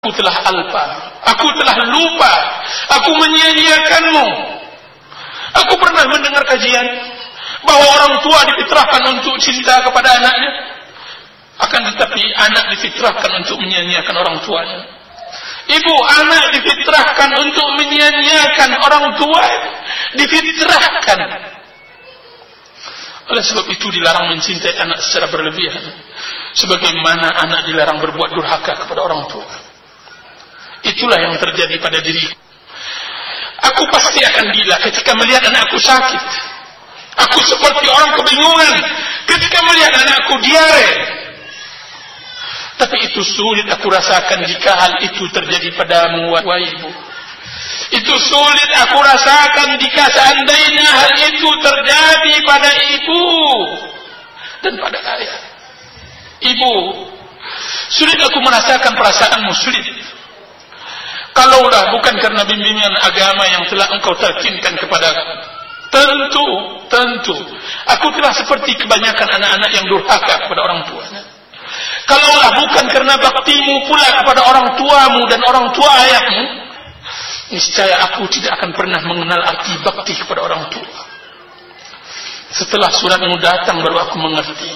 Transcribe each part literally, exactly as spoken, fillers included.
Aku telah alpa, aku telah lupa, aku menyia-nyiakanmu. Aku pernah mendengar kajian bahwa orang tua difitrahkan untuk cinta kepada anaknya, akan tetapi anak difitrahkan untuk menyia-nyiakan orang tuanya. Ibu, anak difitrahkan untuk menyia-nyiakan orang tua, difitrahkan. Oleh sebab itu dilarang mencintai anak secara berlebihan, sebagaimana anak dilarang berbuat durhaka kepada orang tua. Itulah yang terjadi pada diriku. Aku pasti akan gila ketika melihat anakku sakit. Aku seperti orang kebingungan ketika melihat anakku diare. Tapi itu sulit aku rasakan jika hal itu terjadi padamu, wahai ibu. Itu sulit aku rasakan jika seandainya hal itu terjadi pada ibu dan pada ayah. Ibu, sulit aku merasakan perasaanmu, sulit. Kalaulah bukan karena bimbingan agama yang telah engkau talkinkan kepadaku, tentu, tentu, aku telah seperti kebanyakan anak-anak yang durhaka kepada orang tuanya. Kalaulah bukan karena baktimu pula kepada orang tuamu dan orang tua ayahmu, niscaya aku tidak akan pernah mengenal arti bakti kepada orang tua. Setelah suratmu datang baru aku mengerti.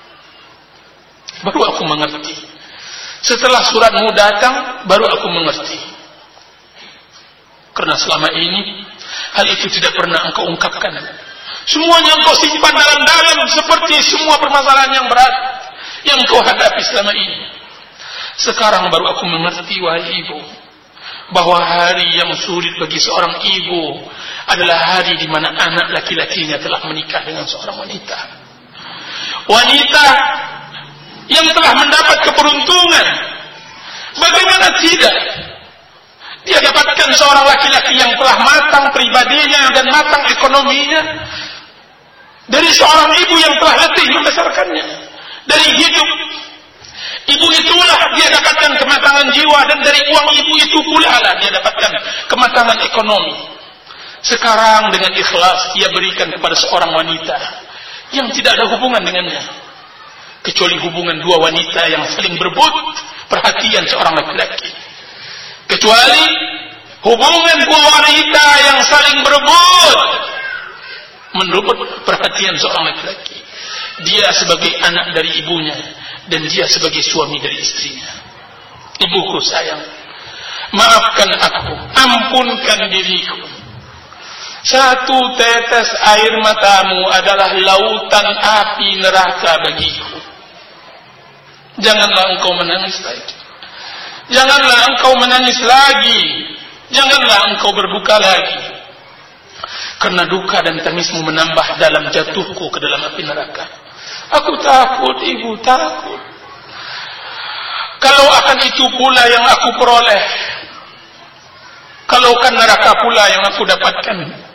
Baru aku mengerti. Setelah suratmu datang baru aku mengerti. Karena selama ini hal itu tidak pernah engkau ungkapkan. Semuanya engkau simpan dalam-dalam seperti semua permasalahan yang berat yang engkau hadapi selama ini. Sekarang baru aku mengerti, wahai ibu, bahwa hari yang sulit bagi seorang ibu adalah hari di mana anak laki-lakinya telah menikah dengan seorang wanita. Wanita yang telah mendapat keberuntungan. Bagaimana tidak? Dia dapatkan seorang laki-laki yang telah matang pribadinya dan matang ekonominya dari seorang ibu yang telah letih membesarkannya. Dari hidup ibu itulah dia dapatkan kematangan jiwa, dan dari uang ibu itu pula lah dia dapatkan kematangan ekonomi. Sekarang dengan ikhlas ia berikan kepada seorang wanita yang tidak ada hubungan dengannya, kecuali hubungan dua wanita yang saling berebut perhatian seorang laki-laki. Kecuali hubungan dua wanita yang saling berebut merebut perhatian seorang laki-laki. Dia sebagai anak dari ibunya dan dia sebagai suami dari istrinya. Ibuku sayang, maafkan aku, ampunkan diriku. Satu tetes air matamu adalah lautan api neraka bagiku. Janganlah engkau menangis lagi. Janganlah engkau menangis lagi. Janganlah engkau berduka lagi. Karena duka dan tangismu menambah dalam jatuhku ke dalam api neraka. Aku takut, ibu, takut. Kalau akan itu pula yang aku peroleh, kalau kan neraka pula yang aku dapatkan,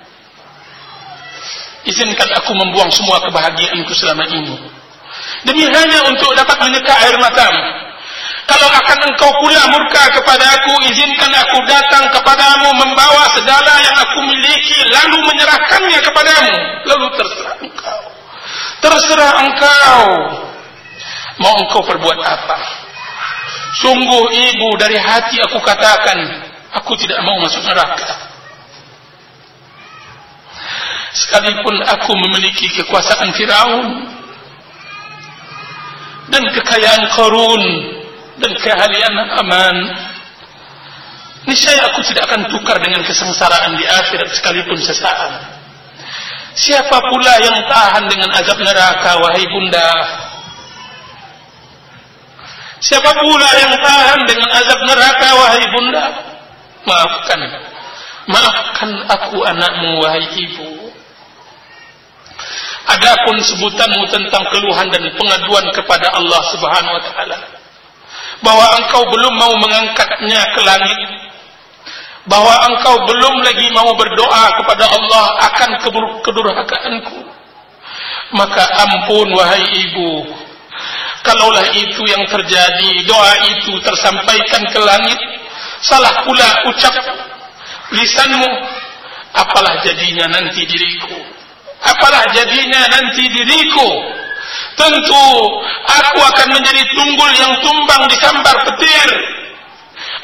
izinkan aku membuang semua kebahagiaanku selama ini demi hanya untuk dapat menyeka air matamu. Kalau akan engkau pula murka kepada aku, izinkan aku datang kepadamu membawa segala yang aku miliki, lalu menyerahkannya kepadamu. Lalu terserah engkau. Terserah engkau. Mau engkau perbuat apa? Sungguh ibu, dari hati aku katakan, aku tidak mau masuk neraka. Sekalipun aku memiliki kekuasaan Firaun dan kekayaan Qarun dan keahlian Haman, niscaya aku tidak akan tukar dengan kesengsaraan di akhirat sekalipun sesaat. Siapa pula yang tahan dengan azab neraka, wahai bunda? Siapa pula yang tahan dengan azab neraka, wahai bunda? Maafkan, maafkan aku anakmu, wahai ibu. Adapun sebutanmu tentang keluhan dan pengaduan kepada Allah Subhanahu wa taala, bahwa engkau belum mau mengangkatnya ke langit, bahwa engkau belum lagi mau berdoa kepada Allah akan kedurhakaanku, maka ampun wahai ibu, kalaulah itu yang terjadi, doa itu tersampaikan ke langit, salah pula ucap lisanmu, apalah jadinya nanti diriku, apalah jadinya nanti diriku. Tentu aku akan menjadi tunggul yang tumbang disambar petir.